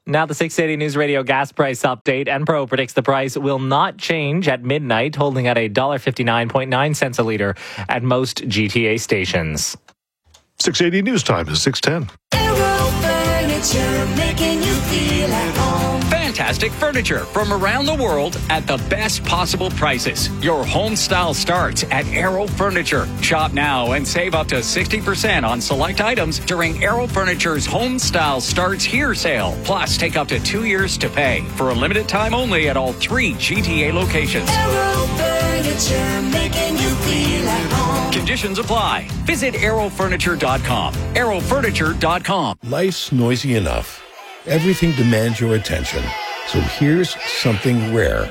Now the 680 News Radio gas price update. Enpro predicts the price will not change at midnight, holding at $1.59.9 a litre at most GTA stations. 680 News Time is 6:10. Aero Furniture, making you feel at home. Fantastic furniture from around the world at the best possible prices. Your home style starts at Aero Furniture. Shop now and save up to 60% on select items during Aero Furniture's Home Style Starts Here sale. Plus, take up to 2 years to pay for a limited time only at all 3 GTA locations. Aero Furniture, making you feel at home. Conditions apply. Visit aerofurniture.com. aerofurniture.com. Life's noisy enough. Everything demands your attention. So here's something rare.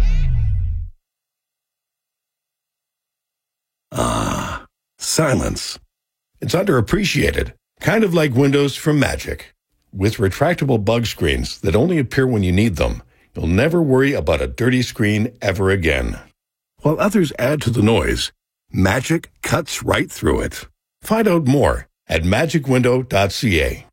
Silence. It's underappreciated, kind of like Windows from Magic. With retractable bug screens that only appear when you need them, you'll never worry about a dirty screen ever again. While others add to the noise, Magic cuts right through it. Find out more at magicwindow.ca.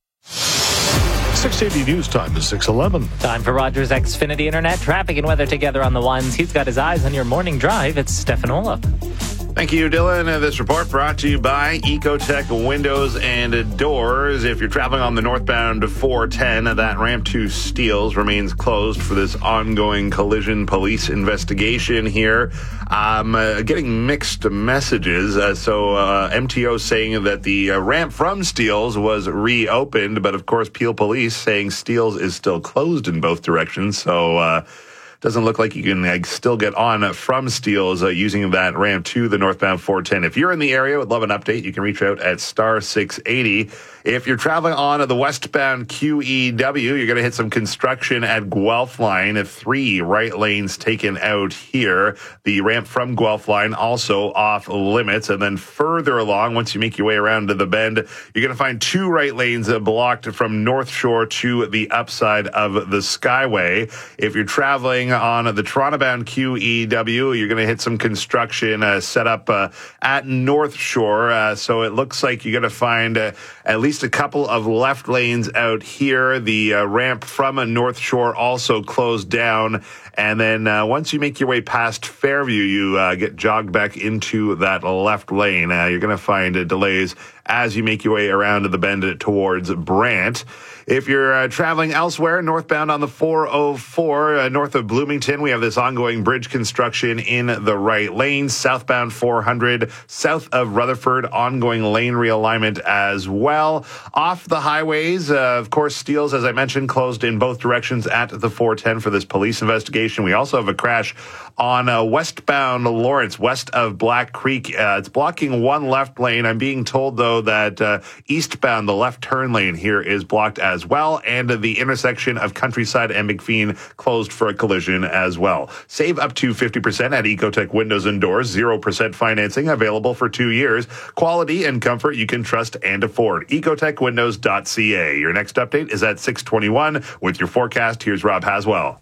680 News Time is 6:11. Time for Rogers Xfinity Internet. Traffic and weather together on the ones. He's got his eyes on your morning drive. It's Stefan Olaf. Thank you, Dylan. This report brought to you by Ecotech Windows and Doors. If you're traveling on the northbound 410, that ramp to Steeles remains closed for this ongoing collision police investigation here. Getting mixed messages. MTO saying that the ramp from Steeles was reopened, but of course Peel Police saying Steeles is still closed in both directions. So, doesn't look like you can still get on from Steeles using that ramp to the northbound 410. If you're in the area, would love an update. You can reach out at star 680. If you're traveling on the westbound QEW, you're going to hit some construction at Guelph Line. 3 right lanes taken out here. The ramp from Guelph Line also off limits. And then further along, once you make your way around to the bend, you're going to find 2 right lanes blocked from North Shore to the upside of the Skyway. If you're traveling on the Toronto-bound QEW, you're going to hit some construction set up at North Shore. So it looks like you're going to find at least a couple of left lanes out here. The ramp from North Shore also closed down. And then once you make your way past Fairview, you get jogged back into that left lane. You're going to find delays as you make your way around to the bend towards Brant. If you're traveling elsewhere, northbound on the 404, north of Bloomington, we have this ongoing bridge construction in the right lane. Southbound 400, south of Rutherford, ongoing lane realignment as well. Off the highways, of course, Steeles, as I mentioned, closed in both directions at the 410 for this police investigation. We also have a crash on westbound Lawrence, west of Black Creek. It's blocking one left lane. I'm being told, though, that eastbound, the left turn lane here is blocked as well, and the intersection of Countryside and McPheen closed for a collision as well. Save up to 50% at Ecotech Windows and Doors. 0% financing available for 2 years. Quality and comfort you can trust and afford. EcotechWindows.ca. Your next update is at 6:21. With your forecast, here's Rob Haswell.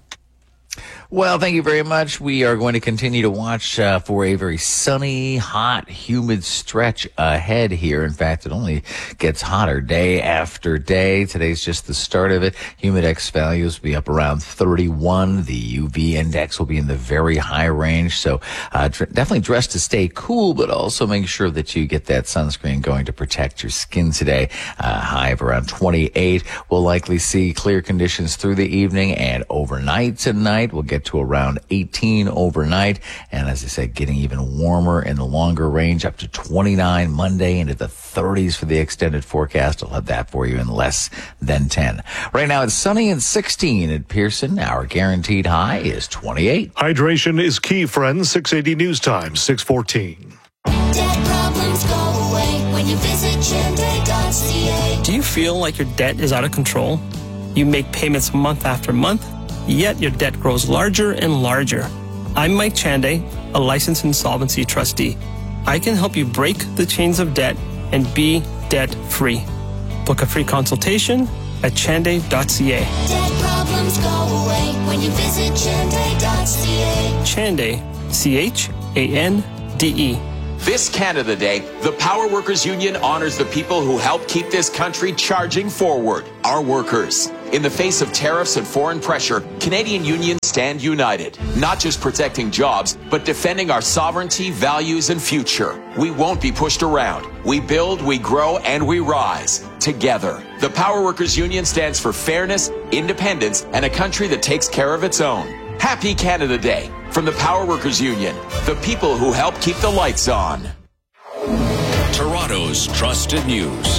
Well, thank you very much. We are going to continue to watch for a very sunny, hot, humid stretch ahead here. In fact, it only gets hotter day after day. Today's just the start of it. Humidex values will be up around 31. The UV index will be in the very high range. So definitely dress to stay cool, but also make sure that you get that sunscreen going to protect your skin today. High of around 28. We'll likely see clear conditions through the evening and overnight tonight. We'll get to around 18 overnight. And as I said, getting even warmer in the longer range, up to 29 Monday, into the 30s for the extended forecast. I'll have that for you in less than 10. Right now it's sunny and 16 at Pearson. Our guaranteed high is 28. Hydration is key, friends. 680 News Time, 6:14. Debt problems go away when you visit Chande.ca. Do you feel like your debt is out of control? You make payments month after month, yet your debt grows larger and larger. I'm Mike Chande, a licensed insolvency trustee. I can help you break the chains of debt and be debt-free. Book a free consultation at chande.ca. Debt problems go away when you visit Chande.ca. Chande, C-H-A-N-D-E. This Canada Day, the Power Workers Union honors the people who help keep this country charging forward, our workers. In the face of tariffs and foreign pressure, Canadian unions stand united, not just protecting jobs, but defending our sovereignty, values, and future. We won't be pushed around. We build, we grow, and we rise together. The Power Workers Union stands for fairness, independence, and a country that takes care of its own. Happy Canada Day from the Power Workers Union, the people who help keep the lights on. Toronto's trusted news.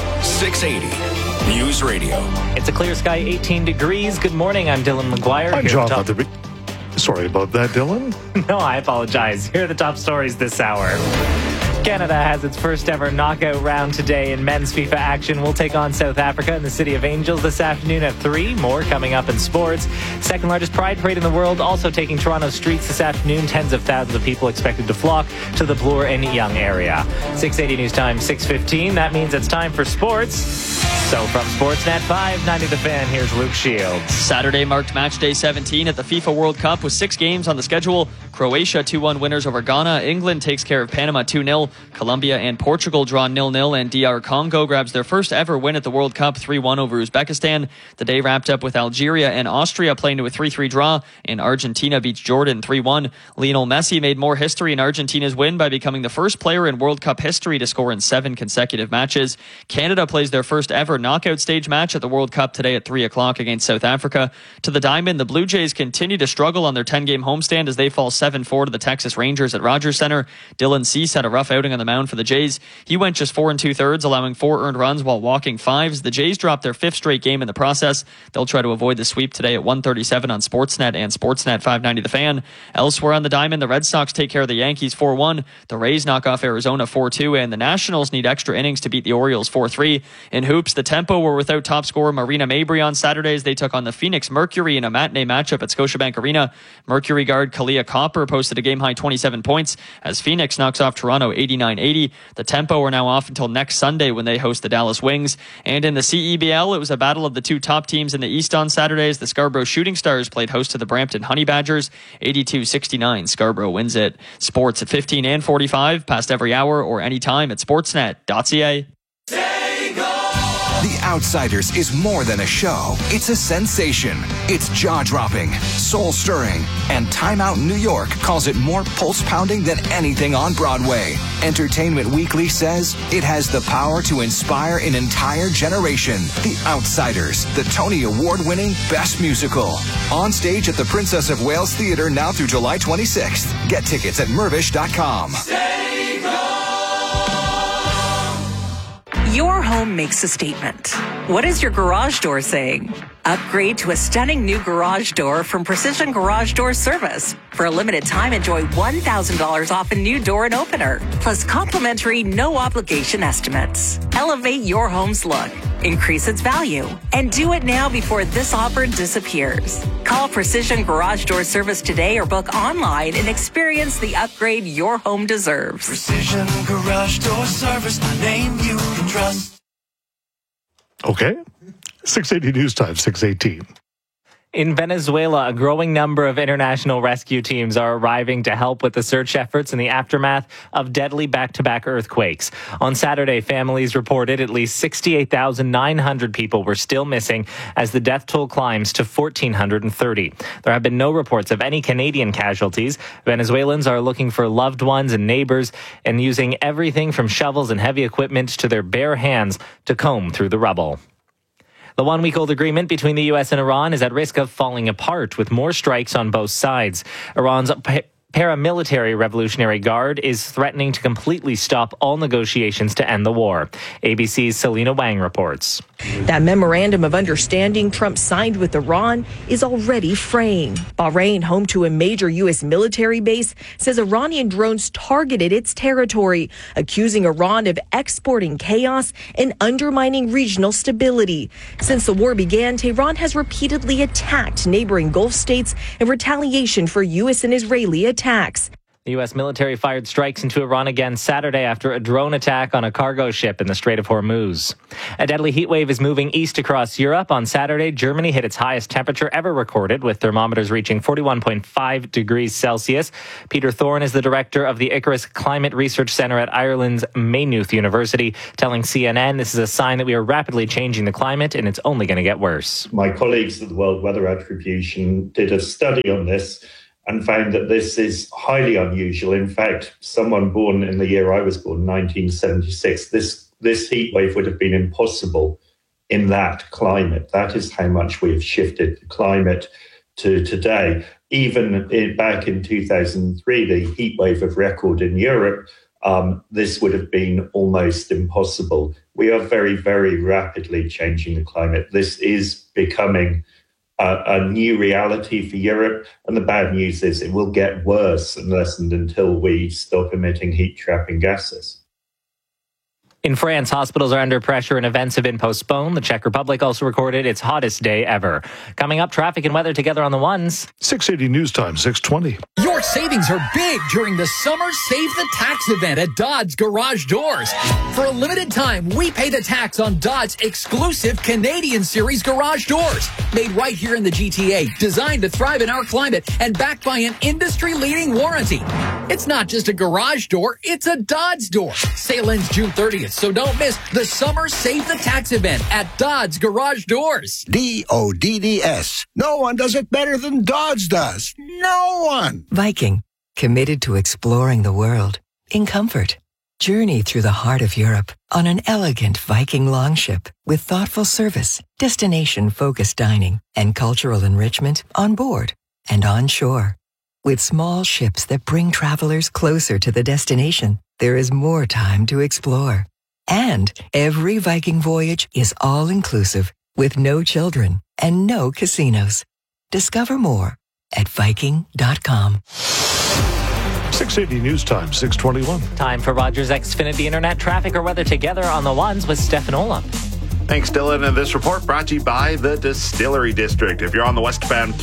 680 News Radio. It's a clear sky, 18 degrees. Good morning. I'm Dylan McGuire. I'm John Leatherby. Sorry about that, Dylan. No, I apologize. Here are the top stories this hour. Canada has its first ever knockout round today in men's FIFA action. We'll take on South Africa in the City of Angels this afternoon at 3. More coming up in sports. Second largest pride parade in the world also taking Toronto streets this afternoon. Tens of thousands of people expected to flock to the Bloor and Yonge area. 680 News Time, 6:15. That means it's time for sports. So from Sportsnet 590 The Fan, here's Luke Shields. Saturday marked match day 17 at the FIFA World Cup with 6 games on the schedule. Croatia 2-1 winners over Ghana. England takes care of Panama 2-0. Colombia and Portugal draw 0-0, and DR Congo grabs their first ever win at the World Cup 3-1 over Uzbekistan. The day wrapped up with Algeria and Austria playing to a 3-3 draw, and Argentina beats Jordan 3-1. Lionel Messi made more history in Argentina's win by becoming the first player in World Cup history to score in 7 consecutive matches. Canada plays their first ever knockout stage match at the World Cup today at 3 o'clock against South Africa. To the diamond, the Blue Jays continue to struggle on their 10-game homestand as they fall 7-4 to the Texas Rangers at Rogers Center. Dylan Cease had a rough outing on the mound for the Jays. He went just 4 2/3, allowing 4 earned runs while walking 5s. The Jays dropped their 5th straight game in the process. They'll try to avoid the sweep today at 1:37 on Sportsnet and Sportsnet 590 The Fan. Elsewhere on the diamond, the Red Sox take care of the Yankees 4-1. The Rays knock off Arizona 4-2, and the Nationals need extra innings to beat the Orioles 4-3. In hoops, the Tempo were without top scorer Marina Mabry on Saturdays. They took on the Phoenix Mercury in a matinee matchup at Scotiabank Arena. Mercury guard Kalia Copper posted a game-high 27 points as Phoenix knocks off Toronto 89-80. The Tempo are now off until next Sunday when they host the Dallas Wings. And in the CEBL, it was a battle of the 2 top teams in the East on Saturdays. The Scarborough Shooting Stars played host to the Brampton Honey Badgers. 82-69, Scarborough wins it. Sports at 15 and 45, past every hour or anytime at sportsnet.ca. The Outsiders is more than a show. It's a sensation. It's jaw-dropping, soul-stirring, and Time Out New York calls it more pulse-pounding than anything on Broadway. Entertainment Weekly says it has the power to inspire an entire generation. The Outsiders, the Tony Award-winning Best Musical. On stage at the Princess of Wales Theatre now through July 26th. Get tickets at Mirvish.com. Your home makes a statement. What is your garage door saying? Upgrade to a stunning new garage door from Precision Garage Door Service. For a limited time, enjoy $1,000 off a new door and opener, plus complimentary no-obligation estimates. Elevate your home's look, increase its value, and do it now before this offer disappears. Call Precision Garage Door Service today or book online and experience the upgrade your home deserves. Precision Garage Door Service, the name you can trust. Okay. 680 News Time, 6:18. In Venezuela, a growing number of international rescue teams are arriving to help with the search efforts in the aftermath of deadly back-to-back earthquakes. On Saturday, families reported at least 68,900 people were still missing as the death toll climbs to 1,430. There have been no reports of any Canadian casualties. Venezuelans are looking for loved ones and neighbors and using everything from shovels and heavy equipment to their bare hands to comb through the rubble. The one-week-old agreement between the U.S. and Iran is at risk of falling apart with more strikes on both sides. Iran's paramilitary Revolutionary Guard is threatening to completely stop all negotiations to end the war. ABC's Selena Wang reports. That memorandum of understanding Trump signed with Iran is already fraying. Bahrain, home to a major U.S. military base, says Iranian drones targeted its territory, accusing Iran of exporting chaos and undermining regional stability. Since the war began, Tehran has repeatedly attacked neighboring Gulf states in retaliation for U.S. and Israeli attacks. The U.S. military fired strikes into Iran again Saturday after a drone attack on a cargo ship in the Strait of Hormuz. A deadly heat wave is moving east across Europe. On Saturday, Germany hit its highest temperature ever recorded, with thermometers reaching 41.5 degrees Celsius. Peter Thorne is the director of the Icarus Climate Research Centre at Ireland's Maynooth University, telling CNN this is a sign that we are rapidly changing the climate and it's only going to get worse. My colleagues at the World Weather Attribution did a study on this and found that this is highly unusual. In fact, someone born in the year I was born, 1976, this heat wave would have been impossible in that climate. That is how much we have shifted the climate to today. Even back in 2003, the heat wave of record in Europe, this would have been almost impossible. We are very, very rapidly changing the climate. This is becoming a new reality for Europe. And the bad news is it will get worse unless and until we stop emitting heat-trapping gases. In France, hospitals are under pressure and events have been postponed. The Czech Republic also recorded its hottest day ever. Coming up, traffic and weather together on the ones. 680 News Time, 620. Your savings are big during the Summer Save the Tax event at Dodds Garage Doors. For a limited time, we pay the tax on Dodds' exclusive Canadian Series garage doors. Made right here in the GTA, designed to thrive in our climate, and backed by an industry-leading warranty. It's not just a garage door, it's a Dodds door. Sale ends June 30th. So don't miss the Summer Save the Tax event at Dodds Garage Doors. DODDS. No one does it better than Dodds does. No one. Viking, committed to exploring the world in comfort. Journey through the heart of Europe on an elegant Viking longship with thoughtful service, destination-focused dining, and cultural enrichment on board and on shore. With small ships that bring travelers closer to the destination, there is more time to explore. And every Viking voyage is all-inclusive with no children and no casinos. Discover more at Viking.com. 680 News Time, 621. Time for Rogers Xfinity Internet traffic or weather together on the ones with Stefan Olaf. Thanks, Dylan. And this report brought to you by the Distillery District. If you're on the westbound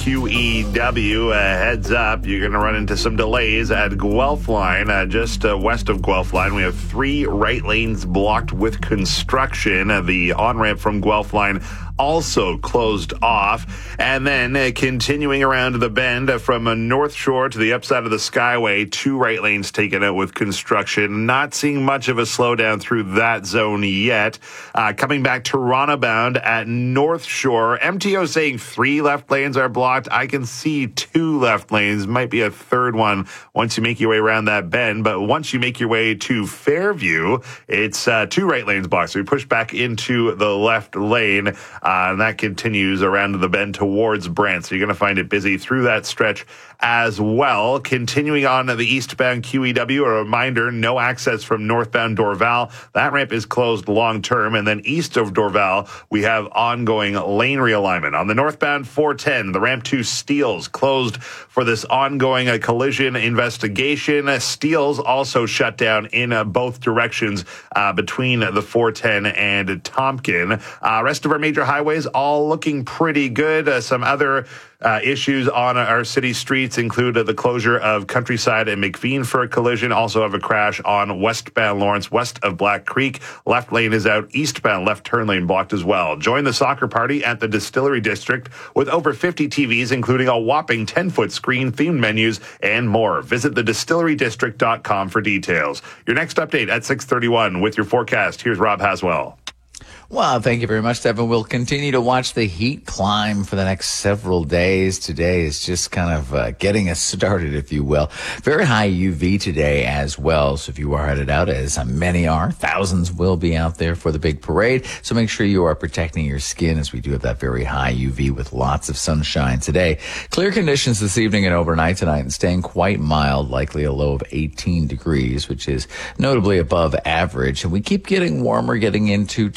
QEW, heads up, you're going to run into some delays at Guelph Line. Just west of Guelph Line, we have 3 right lanes blocked with construction. The on-ramp from Guelph Line also closed off. And then continuing around the bend from North Shore to the upside of the Skyway, 2 right lanes taken out with construction. Not seeing much of a slowdown through that zone yet. Coming back Toronto bound at North Shore, MTO saying 3 left lanes are blocked. I can see 2 left lanes, might be a third one once you make your way around that bend. But once you make your way to Fairview, it's 2 right lanes blocked. So we push back into the left lane. And that continues around the bend towards Brent. So you're going to find it busy through that stretch as well. Continuing on the eastbound QEW, a reminder, no access from northbound Dorval. That ramp is closed long term. And then east of Dorval, we have ongoing lane realignment. On the northbound 410, the ramp to Steeles closed for this ongoing collision investigation. Steeles also shut down in both directions between the 410 and Tompkin. Rest of our major highways all looking pretty good. Some other issues on our city streets include the closure of Countryside and McVean for a collision. Also have a crash on westbound Lawrence west of Black Creek. Left lane is out. Eastbound left turn lane blocked as well. Join the soccer party at the Distillery District with over 50 TVs, including a whopping 10-foot screen, themed menus, and more. Visit thedistillerydistrict.com for details. Your next update at 6:31 with your forecast. Here's Rob Haswell. Well, thank you very much, Stephen. We'll continue to watch the heat climb for the next several days. Today is just kind of getting us started, if you will. Very high UV today as well. So if you are headed out, as many are, thousands will be out there for the big parade. So make sure you are protecting your skin, as we do have that very high UV with lots of sunshine today. Clear conditions this evening and overnight tonight, and staying quite mild, likely a low of 18 degrees, which is notably above average. And we keep getting warmer getting into tomorrow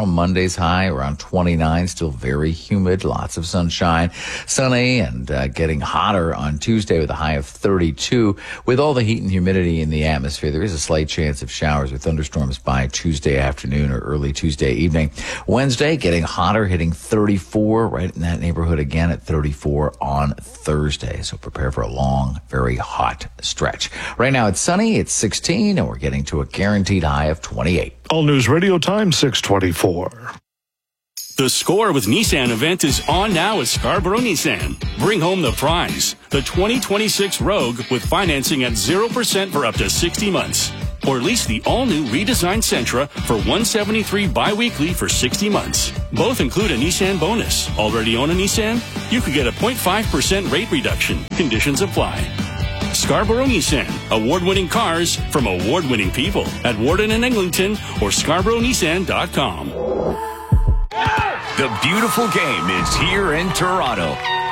Monday's high around 29, still very humid, lots of sunshine, sunny, and getting hotter on Tuesday with a high of 32. With all the heat and humidity in the atmosphere, there is a slight chance of showers or thunderstorms by Tuesday afternoon or early Tuesday evening. Wednesday, getting hotter, hitting 34, right in that neighborhood again at 34 on Thursday. So prepare for a long, very hot stretch. Right now it's sunny, it's 16, and we're getting to a guaranteed high of 28. All News Radio Time, 624. The Score with Nissan event is on now at Scarborough Nissan. Bring home the prize, the 2026 Rogue with financing at 0% for up to 60 months. Or lease the all-new redesigned Sentra for $173 bi-weekly for 60 months. Both include a Nissan bonus. Already own a Nissan? You could get a 0.5% rate reduction. Conditions apply. Scarborough Nissan. Award-winning cars from award-winning people at Warden and Eglinton or ScarboroughNissan.com. The beautiful game is here in Toronto.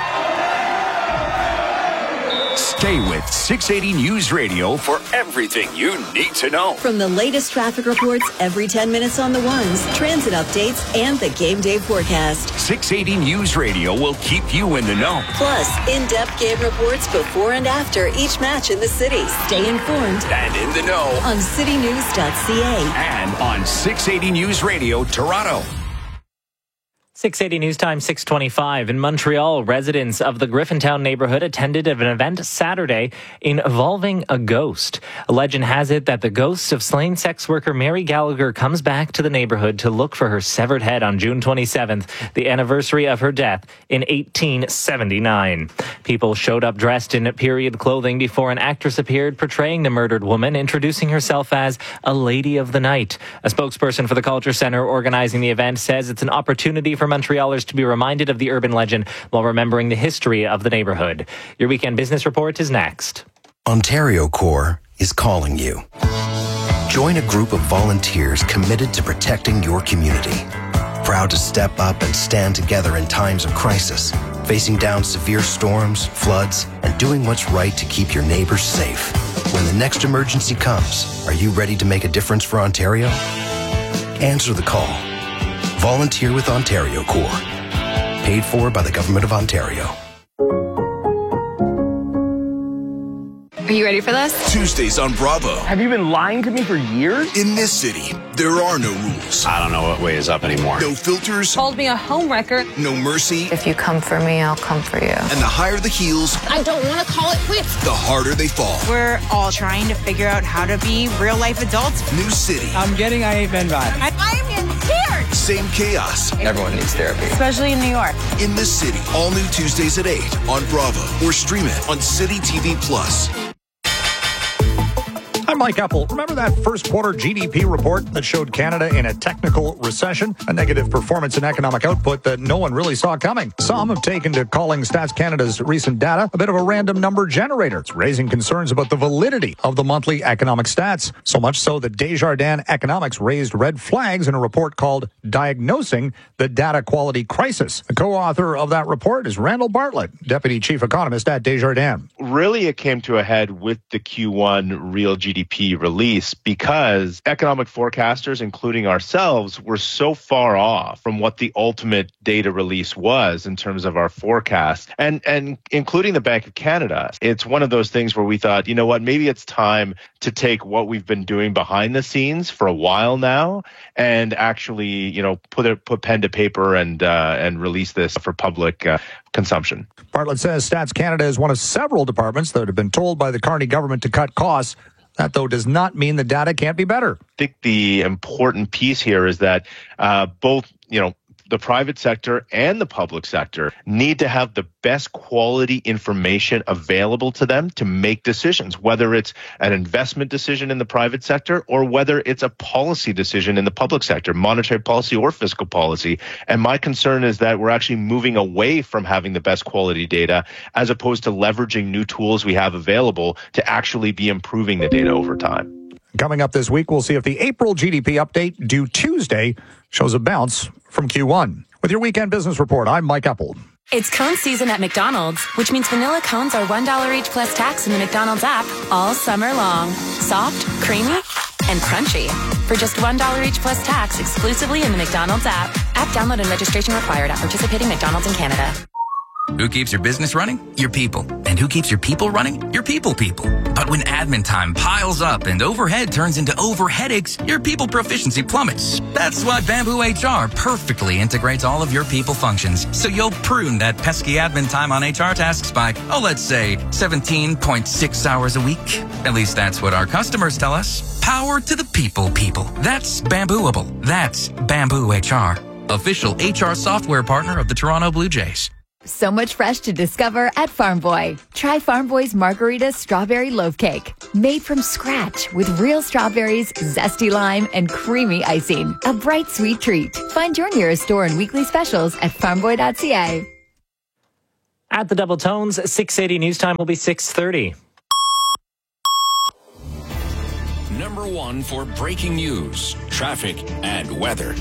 Stay with 680 News Radio for everything you need to know. From the latest traffic reports every 10 minutes on the ones, transit updates, and the game day forecast. 680 News Radio will keep you in the know. Plus, in-depth game reports before and after each match in the city. Stay informed and in the know on citynews.ca and on 680 News Radio Toronto. 680 News Time, 625. In Montreal, residents of the Griffintown neighborhood attended an event Saturday involving a ghost. A legend has it that the ghost of slain sex worker Mary Gallagher comes back to the neighborhood to look for her severed head on June 27th, the anniversary of her death in 1879. People showed up dressed in period clothing before an actress appeared portraying the murdered woman, introducing herself as a lady of the night. A spokesperson for the Culture Centre organizing the event says it's an opportunity for Montrealers to be reminded of the urban legend while remembering the history of the neighborhood. Your weekend business report is next. Ontario Corps is calling you. Join a group of volunteers committed to protecting your community. Proud to step up and stand together in times of crisis, facing down severe storms, floods, and doing what's right to keep your neighbors safe. When the next emergency comes, are you ready to make a difference for Ontario? Answer the call. Volunteer with Ontario Corps. Paid for by the Government of Ontario. Are you ready for this? Tuesdays on Bravo. Have you been lying to me for years? In this city, there are no rules. I don't know what way is up anymore. No filters. Called me a homewrecker. No mercy. If you come for me, I'll come for you. And the higher the heels, I don't want to call it quits. The harder they fall. We're all trying to figure out how to be real life adults. New city. I'm getting I Ain't Been Bad. I'm getting scared. Same chaos. Everyone needs therapy. Especially in New York. In this city, all new Tuesdays at 8 on Bravo or stream it on City TV Plus. I'm Mike Epple. Remember that first quarter GDP report that showed Canada in a technical recession? A negative performance in economic output that no one really saw coming. Some have taken to calling Stats Canada's recent data a bit of a random number generator. It's raising concerns about the validity of the monthly economic stats. So much so that Desjardins Economics raised red flags in a report called Diagnosing the Data Quality Crisis. The co-author of that report is Randall Bartlett, Deputy Chief Economist at Desjardins. Really, it came to a head with the Q1 real GDP release because economic forecasters, including ourselves, were so far off from what the ultimate data release was in terms of our forecast, and including the Bank of Canada. It's one of those things where we thought, you know what, maybe it's time to take what we've been doing behind the scenes for a while now and actually, you know, put pen to paper and release this for public consumption. Bartlett says Stats Canada is one of several departments that have been told by the Carney government to cut costs. That, though, does not mean the data can't be better. I think the important piece here is that both, you know, the private sector and the public sector need to have the best quality information available to them to make decisions, whether it's an investment decision in the private sector or whether it's a policy decision in the public sector, monetary policy or fiscal policy. And my concern is that we're actually moving away from having the best quality data as opposed to leveraging new tools we have available to actually be improving the data over time. Coming up this week, we'll see if the April GDP update due Tuesday shows a bounce from Q1. With your weekend business report, I'm Mike Epple. It's cone season at McDonald's, which means vanilla cones are $1 each plus tax in the McDonald's app all summer long. Soft, creamy, and crunchy. for just $1 each plus tax exclusively in the McDonald's app. App download and registration required at participating McDonald's in Canada. Who keeps your business running? Your people. And who keeps your people running? Your people. But when admin time piles up and overhead turns into overheadaches, your people proficiency plummets. That's why Bamboo HR perfectly integrates all of your people functions. So you'll prune that pesky admin time on HR tasks by, let's say 17.6 hours a week. At least that's what our customers tell us. Power to the people. That's Bambooable. That's Bamboo HR. Official HR software partner of the Toronto Blue Jays. So much fresh to discover at Farm Boy. Try Farm Boy's Margarita Strawberry Loaf Cake. Made from scratch with real strawberries, zesty lime, and creamy icing. A bright, sweet treat. Find your nearest store and weekly specials at farmboy.ca. At the Double Tones, 6:80 news time will be 6:30. Number 1 for breaking news, traffic, and weather.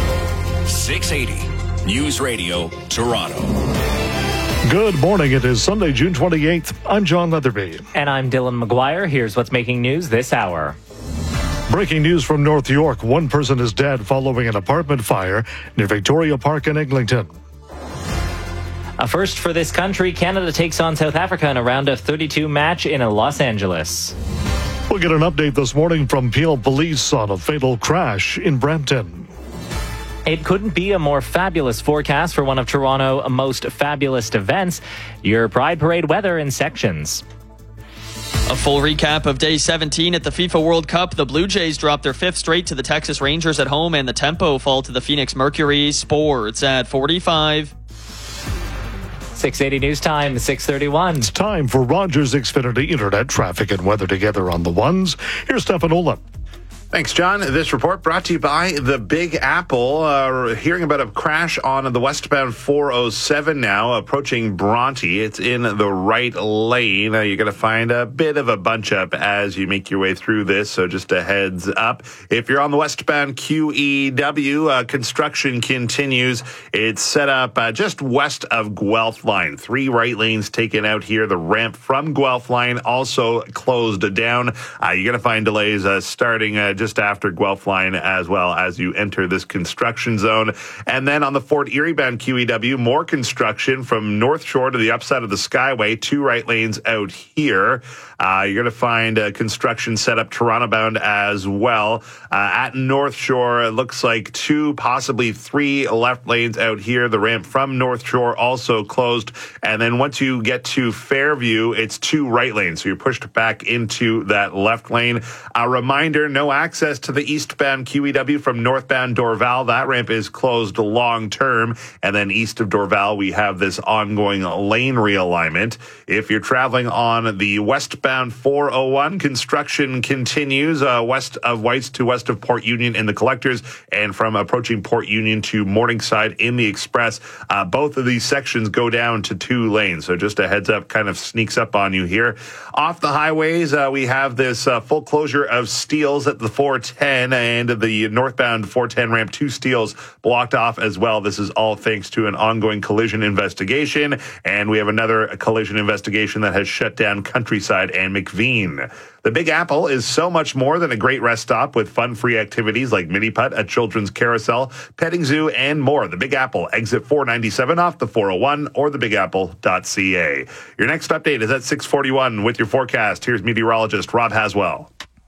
680 News Radio, Toronto. Good morning. It is Sunday, June 28th. I'm John Leatherby. And I'm Dylan McGuire. Here's what's making news this hour. Breaking news from North York. One person is dead following an apartment fire near Victoria Park in Eglinton. A first for this country. Canada takes on South Africa in a round of 32 match in Los Angeles. We'll get an update this morning from Peel Police on a fatal crash in Brampton. It couldn't be a more fabulous forecast for one of Toronto's most fabulous events. Your Pride Parade weather in sections. A full recap of Day 17 at the FIFA World Cup. The Blue Jays dropped their 5th straight to the Texas Rangers at home, and the Tempo fall to the Phoenix Mercury. Sports at 45. 680 news time, 6:31. It's time for Rogers Xfinity Internet traffic and weather together on the ones. Here's Stefan Ola. Thanks, John. This report brought to you by the Big Apple. Hearing about a crash on the westbound 407 now, approaching Bronte. It's in the right lane. You're going to find a bit of a bunch up as you make your way through this, so just a heads up. If you're on the westbound QEW, construction continues. It's set up just west of Guelph Line. 3 right lanes taken out here. The ramp from Guelph Line also closed down. You're going to find delays starting just after Guelph Line as well as you enter this construction zone. And then on the Fort Erie bound QEW, more construction from North Shore to the upside of the Skyway, 2 right lanes out here. You're going to find construction set up Toronto bound as well. At North Shore, it looks like 2, possibly 3 left lanes out here. The ramp from North Shore also closed. And then once you get to Fairview, it's 2 right lanes. So you're pushed back into that left lane. A reminder, no access to the eastbound QEW from northbound Dorval. That ramp is closed long term. And then east of Dorval, we have this ongoing lane realignment. If you're traveling on the westbound 401, construction continues west of Whites to west of Port Union in the Collectors, and from approaching Port Union to Morningside in the Express. Both of these sections go down to 2 lanes. So just a heads up, kind of sneaks up on you here. Off the highways, we have this full closure of Steeles at the 410 and the northbound 410 ramp. 2 Steeles blocked off as well. This is all thanks to an ongoing collision investigation. And we have another collision investigation that has shut down Countryside and McVean. The Big Apple is so much more than a great rest stop with fun-free activities like mini putt, a children's carousel, petting zoo, and more. The Big Apple, exit 497 off the 401 or thebigapple.ca. Your next update is at 6:41 with your forecast. Here's meteorologist Rob Haswell.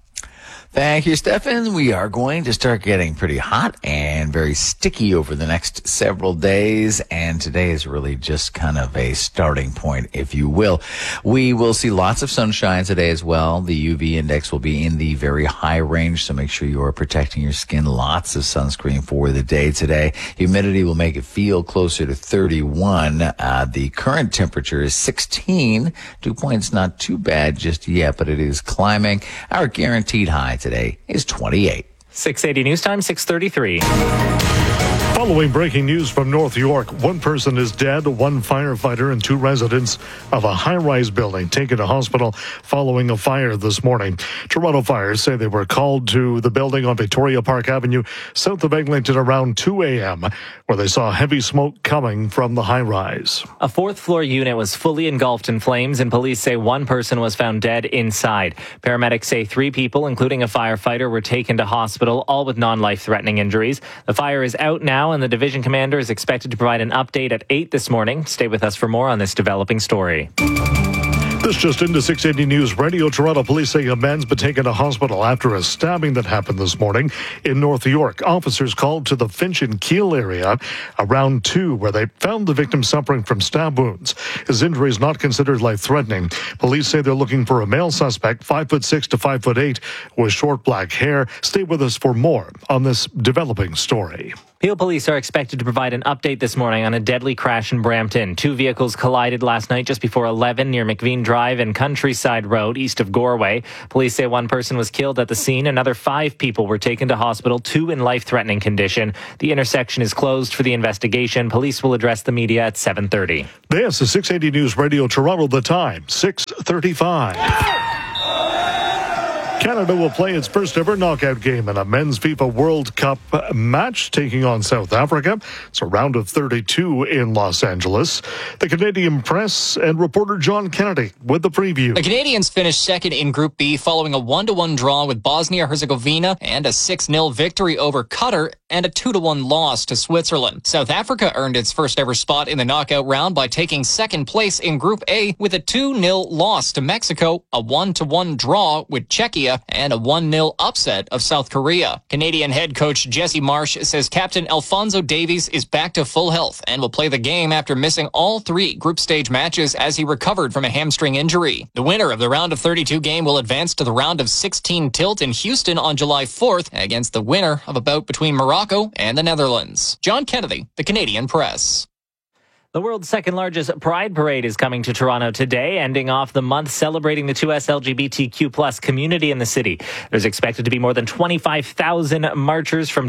Thank you, Stefan. We are going to start getting pretty hot and very sticky over the next several days. And today is really just kind of a starting point, if you will. We will see lots of sunshine today as well. The UV index will be in the very high range, so make sure you are protecting your skin. Lots of sunscreen for the day today. Humidity will make it feel closer to 31. The current temperature is 16. 2 points, not too bad just yet, but it is climbing. Our guaranteed high today is 28. 680 news time, 6:33. Following breaking news from North York, one person is dead, one firefighter and two residents of a high-rise building taken to hospital following a fire this morning. Toronto Fire say they were called to the building on Victoria Park Avenue, south of Eglinton, around 2 a.m., where they saw heavy smoke coming from the high-rise. A fourth-floor unit was fully engulfed in flames, and police say one person was found dead inside. Paramedics say 3 people, including a firefighter, were taken to hospital, all with non-life-threatening injuries. The fire is out now, and the division commander is expected to provide an update at 8 this morning. Stay with us for more on this developing story. This just into 680 News Radio. Toronto police say a man's been taken to hospital after a stabbing that happened this morning in North York. Officers called to the Finch and Keele area around 2, where they found the victim suffering from stab wounds. His injury is not considered life-threatening. Police say they're looking for a male suspect, 5'6" to 5'8", with short black hair. Stay with us for more on this developing story. Peel police are expected to provide an update this morning on a deadly crash in Brampton. 2 vehicles collided last night just before 11 near McVean Drive and Countryside Road, east of Goreway. Police say one person was killed at the scene. Another 5 people were taken to hospital, 2 in life-threatening condition. The intersection is closed for the investigation. Police will address the media at 7:30. This is 680 News Radio Toronto. The time, 6:35. Canada will play its first ever knockout game in a men's FIFA World Cup match, taking on South Africa. It's a round of 32 in Los Angeles. The Canadian Press and reporter John Kennedy with the preview. The Canadians finished second in Group B following a 1-1 draw with Bosnia-Herzegovina and a 6-0 victory over Qatar and a 2-1 loss to Switzerland. South Africa earned its first ever spot in the knockout round by taking second place in Group A with a 2-0 loss to Mexico, a 1-1 draw with Czechia, and a 1-0 upset of South Korea. Canadian head coach Jesse Marsh says Captain Alphonso Davies is back to full health and will play the game after missing all 3 group stage matches as he recovered from a hamstring injury. The winner of the round of 32 game will advance to the round of 16 tilt in Houston on July 4th against the winner of a bout between Morocco and the Netherlands. John Kennedy, the Canadian Press. The world's second largest Pride Parade is coming to Toronto today, ending off the month celebrating the 2S LGBTQ+ community in the city. There's expected to be more than 25,000 marchers from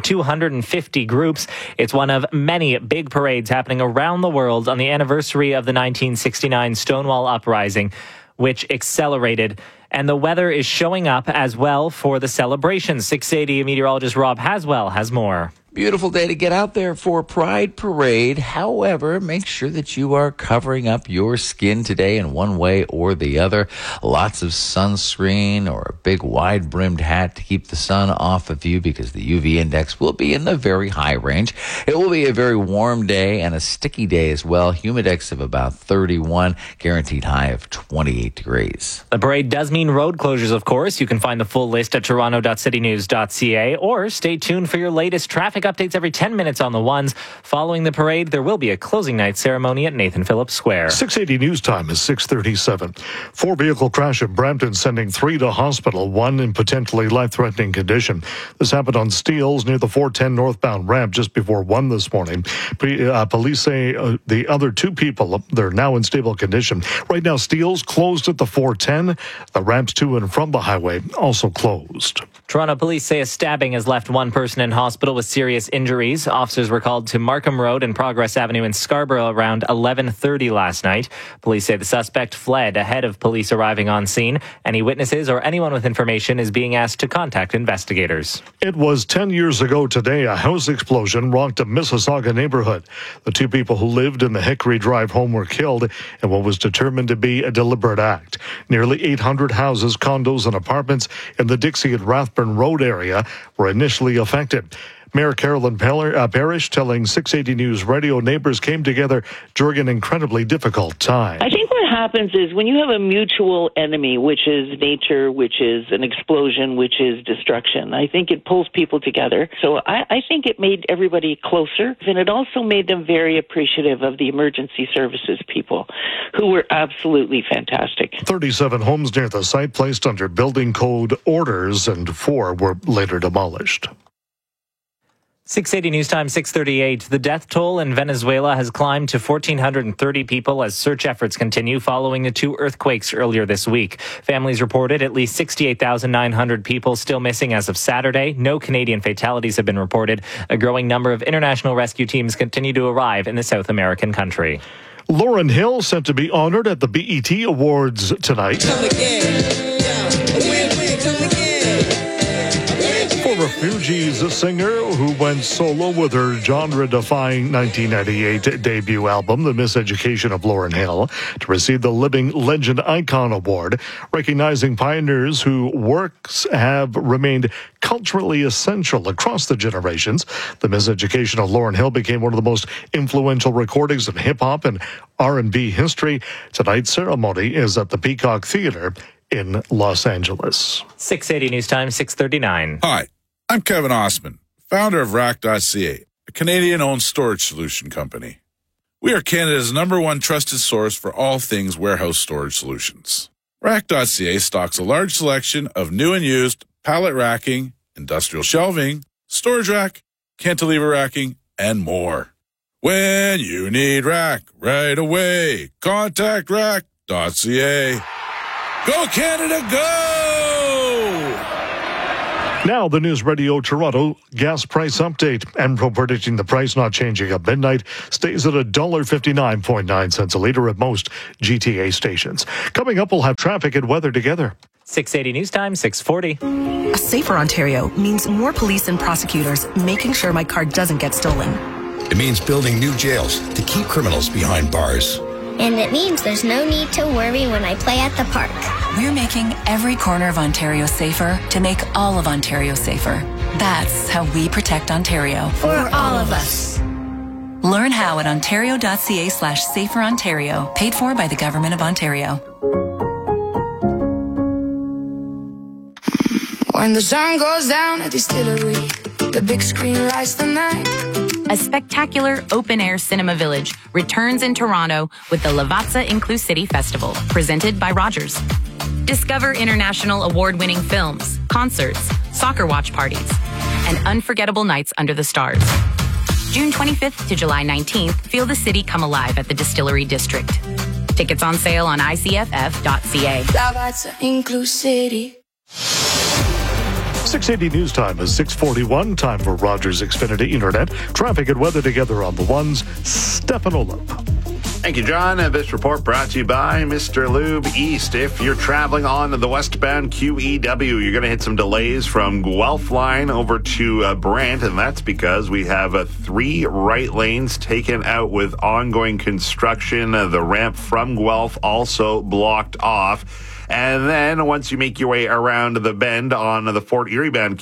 250 groups. It's one of many big parades happening around the world on the anniversary of the 1969 Stonewall Uprising, which accelerated. And the weather is showing up as well for the celebration. 680 meteorologist Rob Haswell has more. Beautiful day to get out there for Pride Parade. However, make sure that you are covering up your skin today in one way or the other. Lots of sunscreen or a big wide-brimmed hat to keep the sun off of you because the UV index will be in the very high range. It will be a very warm day and a sticky day as well. Humidex of about 31, guaranteed high of 28 degrees. The parade does mean road closures, of course. You can find the full list at toronto.citynews.ca or stay tuned for your latest traffic updates every 10 minutes on the ones. Following the parade, there will be a closing night ceremony at Nathan Phillips Square. 680 News Time is 6:37. 4-vehicle crash in Brampton, sending 3 to hospital, 1 in potentially life-threatening condition. This happened on Steeles near the 410 northbound ramp just before 1 this morning. Police say the other 2 people, they're now in stable condition. Right now, Steeles closed at the 410. The ramps to and from the highway also closed. Toronto police say a stabbing has left one person in hospital with serious injuries. Officers were called to Markham Road and Progress Avenue in Scarborough around 11:30 last night. Police say the suspect fled ahead of police arriving on scene. Any witnesses or anyone with information is being asked to contact investigators. It was 10 years ago today a house explosion rocked a Mississauga neighborhood. The 2 people who lived in the Hickory Drive home were killed in what was determined to be a deliberate act. Nearly 800 houses, condos, and apartments in the Dixie and Rathburn Road area were initially affected. Mayor Carolyn Parrish telling 680 News Radio neighbors came together during an incredibly difficult time. I think what happens is when you have a mutual enemy, which is nature, which is an explosion, which is destruction, I think it pulls people together. So I think it made everybody closer, and it also made them very appreciative of the emergency services people, who were absolutely fantastic. 37 homes near the site placed under building code orders, and 4 were later demolished. 680 News Time, 638. The death toll in Venezuela has climbed to 1,430 people as search efforts continue following the 2 earthquakes earlier this week. Families reported at least 68,900 people still missing as of Saturday. No Canadian fatalities have been reported. A growing number of international rescue teams continue to arrive in the South American country. Lauryn Hill set to be honored at the BET Awards tonight. Refugees, a singer who went solo with her genre-defying 1998 debut album, The Miseducation of Lauryn Hill, to receive the Living Legend Icon Award, recognizing pioneers whose works have remained culturally essential across the generations. The Miseducation of Lauryn Hill became one of the most influential recordings of hip-hop and R&B history. Tonight's ceremony is at the Peacock Theater in Los Angeles. 680 News Time, 639. Hi. I'm Kevin Osman, founder of Rack.ca, a Canadian-owned storage solution company. We are Canada's #1 trusted source for all things warehouse storage solutions. Rack.ca stocks a large selection of new and used pallet racking, industrial shelving, storage rack, cantilever racking, and more. When you need rack right away, contact Rack.ca. Go Canada, go! Now, the News Radio Toronto gas price update. Enpro predicting the price not changing at midnight stays at $1.59.9 a litre at most GTA stations. Coming up, we'll have traffic and weather together. 680 News Time, 640. A safer Ontario means more police and prosecutors making sure my car doesn't get stolen. It means building new jails to keep criminals behind bars. And it means there's no need to worry when I play at the park. We're making every corner of Ontario safer to make all of Ontario safer. That's how we protect Ontario. For all of us. Learn how at ontario.ca/saferontario, paid for by the Government of Ontario. When the sun goes down at the distillery, the big screen lights the night. A spectacular open-air cinema village returns in Toronto with the Lavazza Inclusivity Festival, presented by Rogers. Discover international award-winning films, concerts, soccer watch parties, and unforgettable nights under the stars. June 25th to July 19th, feel the city come alive at the Distillery District. Tickets on sale on icff.ca. Lavazza Inclusivity. 680 News Time is 6:41. Time for Rogers Xfinity Internet. Traffic and weather together on the ones. Stefan Olip. Thank you, John. This report brought to you by Mr. Lube East. If you're traveling on the westbound QEW, you're going to hit some delays from Guelph line over to Brant, and that's because we have 3 right lanes taken out with ongoing construction. The ramp from Guelph also blocked off. And then once you make your way around the bend on the Fort Erie bound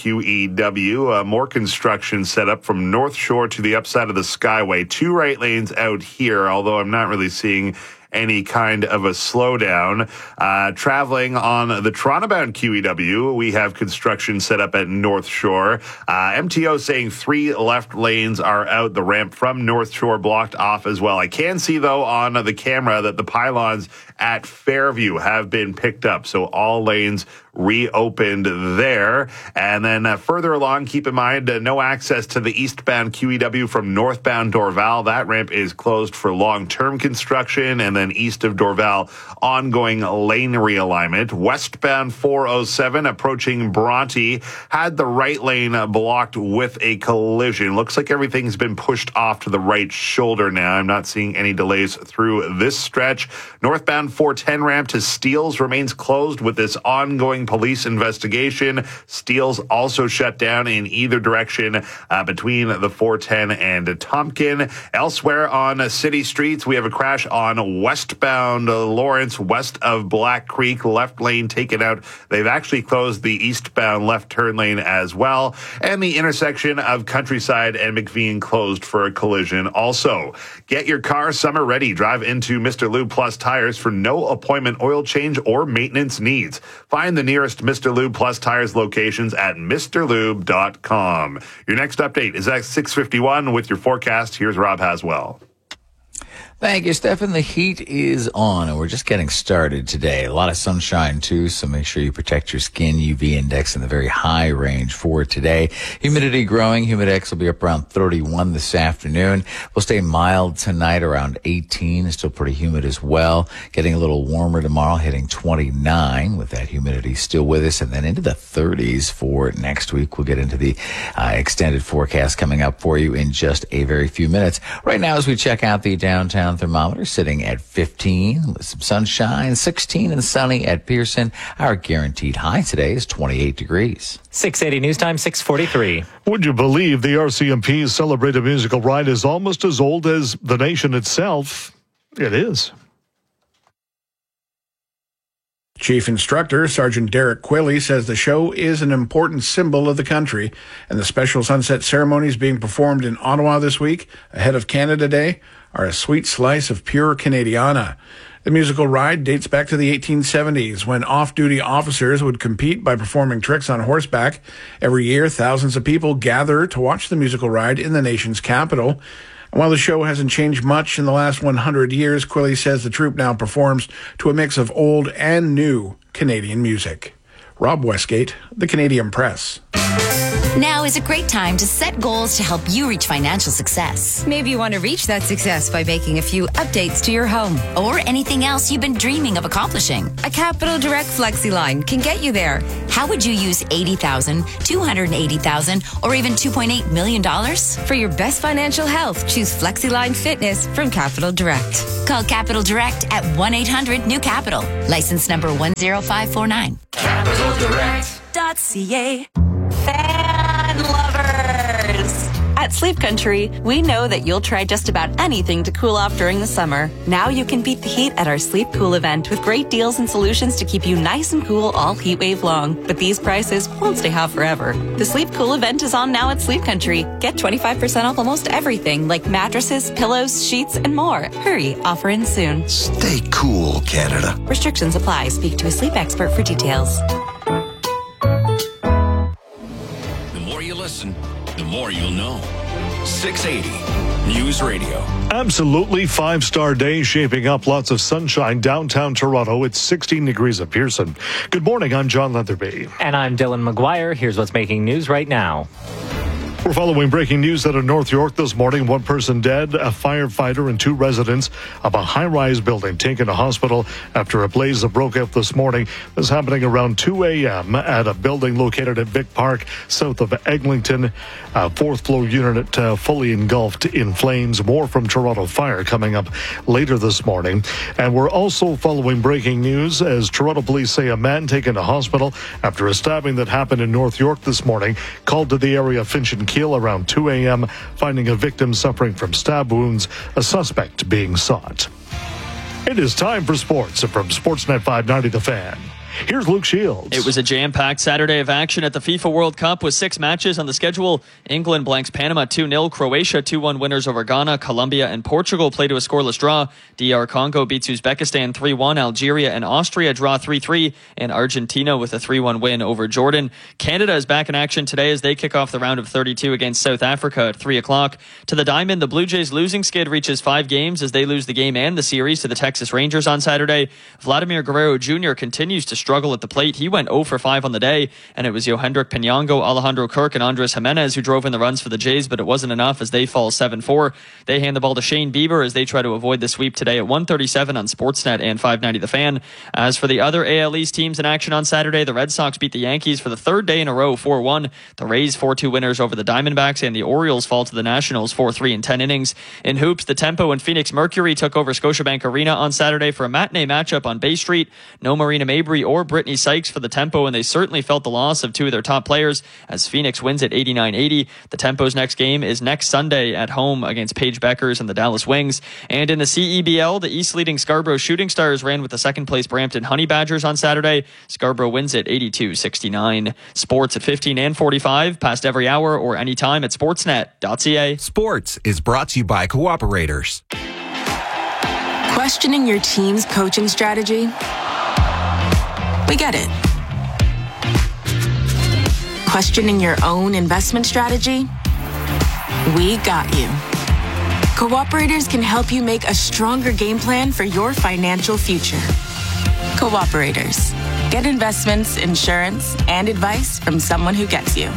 QEW, more construction set up from North Shore to the upside of the Skyway. 2 right lanes out here, although I'm not really seeing any kind of a slowdown. Traveling on the Toronto-bound QEW, we have construction set up at North Shore. MTO saying 3 left lanes are out. The ramp from North Shore blocked off as well. I can see, though, on the camera that the pylons at Fairview have been picked up, so all lanes reopened there. And then further along, keep in mind, no access to the eastbound QEW from northbound Dorval. That ramp is closed for long-term construction. And then east of Dorval, ongoing lane realignment. Westbound 407 approaching Bronte had the right lane blocked with a collision. Looks like everything's been pushed off to the right shoulder now. I'm not seeing any delays through this stretch. Northbound 410 ramp to Steeles remains closed with this ongoing police investigation. Steeles also shut down in either direction between the 410 and Tompkin. Elsewhere on city streets, we have a crash on westbound Lawrence, west of Black Creek. Left lane taken out. They've actually closed the eastbound left turn lane as well. And the intersection of Countryside and McVean closed for a collision also. Get your car summer ready. Drive into Mr. Lube Plus Tires for no appointment oil change or maintenance needs. Find the nearest Mr. Lube Plus Tires locations at mrlube.com. Your next update is at 6:51 with your forecast. Here's Rob Haswell. Thank you, Stefan. The heat is on, and we're just getting started today. A lot of sunshine, too, so make sure you protect your skin. UV index in the very high range for today. Humidity growing. Humidex will be up around 31 this afternoon. We'll stay mild tonight, around 18. It's still pretty humid as well. Getting a little warmer tomorrow, hitting 29 with that humidity still with us, and then into the 30s for next week. We'll get into the extended forecast coming up for you in just a very few minutes. Right now, as we check out the downtown thermometer, sitting at 15 with some sunshine, 16 and sunny at Pearson. Our guaranteed high today is 28 degrees. 680 News Time, 6:43. Would you believe the RCMP's Celebrated Musical Ride is almost as old as the nation itself? It is. Chief Instructor Sergeant Derek Quilley says the show is an important symbol of the country, and the special sunset ceremonies being performed in Ottawa this week, ahead of Canada Day, are a sweet slice of pure Canadiana. The musical ride dates back to the 1870s, when off-duty officers would compete by performing tricks on horseback. Every year, thousands of people gather to watch the musical ride in the nation's capital. And while the show hasn't changed much in the last 100 years, Quilley says the troupe now performs to a mix of old and new Canadian music. Rob Westgate, The Canadian Press. Now is a great time to set goals to help you reach financial success. Maybe you want to reach that success by making a few updates to your home. Or anything else you've been dreaming of accomplishing. A Capital Direct Flexi line can get you there. How would you use $80,000, $280,000, or even $2.8 million? For your best financial health, choose FlexiLine Fitness from Capital Direct. Call Capital Direct at 1-800-NEW-CAPITAL. License number 10549. CapitalDirect.ca. Fan lovers! At Sleep Country, we know that you'll try just about anything to cool off during the summer. Now you can beat the heat at our Sleep Cool event with great deals and solutions to keep you nice and cool all heat wave long. But these prices won't stay hot forever. The Sleep Cool event is on now at Sleep Country. Get 25% off almost everything like mattresses, pillows, sheets, and more. Hurry, offer ends soon. Stay cool, Canada. Restrictions apply. Speak to a sleep expert for details. Listen, the more you'll know. 680 News Radio. Absolutely five-star day shaping up. Lots of sunshine downtown Toronto. It's 16 degrees at Pearson. Good morning. I'm John Leatherby. And I'm Dylan McGuire. Here's what's making news right now. We're following breaking news out of North York this morning. One person dead, a firefighter and two residents of a high-rise building taken to hospital after a blaze that broke out this morning. This happening around 2 a.m. at a building located at Vic Park, south of Eglinton. Fourth-floor unit fully engulfed in flames. More from Toronto Fire coming up later this morning. And we're also following breaking news as Toronto police say a man taken to hospital after a stabbing that happened in North York this morning. Called to the area Finch and Kiel around 2 a.m., finding a victim suffering from stab wounds, a suspect being sought. It is time for sports from Sportsnet 590 The Fan. Here's Luke Shields. It was a jam-packed Saturday of action at the FIFA World Cup with 6 matches on the schedule. England blanks Panama 2-0, Croatia 2-1 winners over Ghana, Colombia and Portugal play to a scoreless draw. DR Congo beats Uzbekistan 3-1, Algeria and Austria draw 3-3, and Argentina with a 3-1 win over Jordan. Canada is back in action today as they kick off the round of 32 against South Africa at 3 o'clock. To the diamond, the Blue Jays losing skid reaches 5 games as they lose the game and the series to the Texas Rangers on Saturday. Vladimir Guerrero Jr. continues to struggle at the plate. He went 0 for 5 on the day, and it was Yohendrick Pinango, Alejandro Kirk, and Andres Jimenez who drove in the runs for the Jays, but it wasn't enough as they fall 7-4. They hand the ball to Shane Bieber as they try to avoid the sweep today at 1:37 on Sportsnet and 590 The Fan. As for the other AL East teams in action on Saturday, the Red Sox beat the Yankees for the 3rd day in a row 4-1. The Rays 4-2 winners over the Diamondbacks, and the Orioles fall to the Nationals 4-3 in 10 innings. In hoops, the Tempo and Phoenix Mercury took over Scotiabank Arena on Saturday for a matinee matchup on Bay Street. No Marina Mabry or Brittany Sykes for the Tempo, and they certainly felt the loss of 2 of their top players as Phoenix wins at 89-80. The Tempo's next game is next Sunday at home against Paige Beckers and the Dallas Wings. And in the CEBL, the East-leading Scarborough Shooting Stars ran with the second-place Brampton Honey Badgers on Saturday. Scarborough wins at 82-69. Sports at 15 and 45, past every hour or anytime at sportsnet.ca. Sports is brought to you by Cooperators. Questioning your team's coaching strategy? We get it. Questioning your own investment strategy? We got you. Cooperators can help you make a stronger game plan for your financial future. Cooperators. Get investments, insurance, and advice from someone who gets you.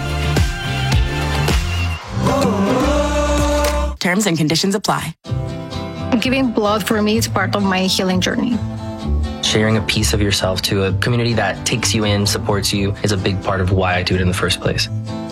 Terms and conditions apply. Giving blood for me is part of my healing journey. Sharing a piece of yourself to a community that takes you in, supports you, is a big part of why I do it in the first place.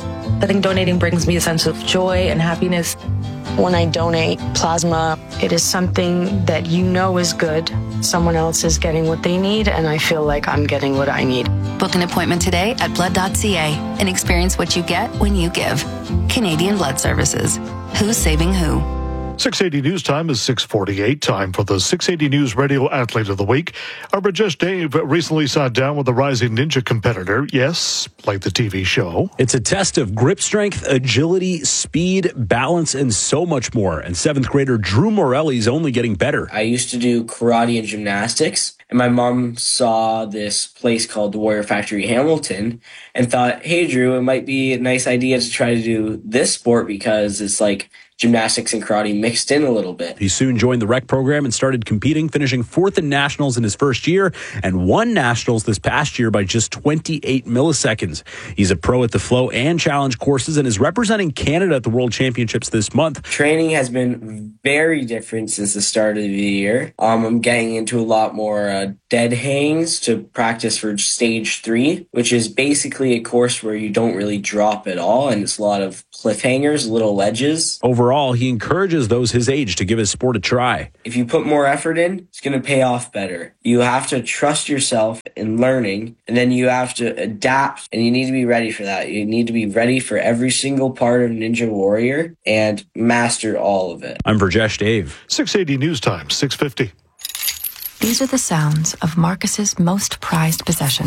I think donating brings me a sense of joy and happiness. When I donate plasma, it is something that you know is good. Someone else is getting what they need, and I feel like I'm getting what I need. Book an appointment today at blood.ca and experience what you get when you give. Canadian Blood Services. Who's saving who? 680 News Time is 6:48. Time for the 680 News Radio Athlete of the Week. Our Rajesh Dave recently sat down with a rising ninja competitor. Yes, like the TV show. It's a test of grip strength, agility, speed, balance, and so much more. And 7th grader Drew Morelli is only getting better. I used to do karate and gymnastics, and my mom saw this place called the Warrior Factory Hamilton and thought, hey, Drew, it might be a nice idea to try to do this sport because it's like gymnastics and karate mixed in a little bit. He soon joined the rec program and started competing, finishing 4th in nationals in his first year and won nationals this past year by just 28 milliseconds. He's a pro at the Flow and Challenge courses and is representing Canada at the World Championships this month. Training has been very different since the start of the year. I'm getting into a lot more dead hangs to practice for stage 3, which is basically a course where you don't really drop at all, and it's a lot of cliffhangers, little ledges. Overall, he encourages those his age to give his sport a try. If you put more effort in, it's going to pay off better. You have to trust yourself in learning, and then you have to adapt, and you need to be ready for that. You need to be ready for every single part of Ninja Warrior and master all of it. I'm Rajesh Dave. 680 News Time, 6:50. These are the sounds of Marcus's most prized possession.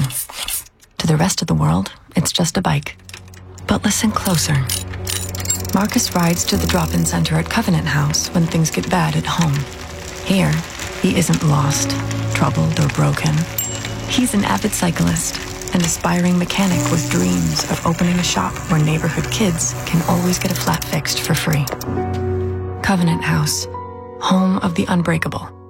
To the rest of the world, it's just a bike. But listen closer. Marcus rides to the drop-in center at Covenant House when things get bad at home. Here, he isn't lost, troubled, or broken. He's an avid cyclist, an aspiring mechanic with dreams of opening a shop where neighborhood kids can always get a flat fixed for free. Covenant House, home of the unbreakable.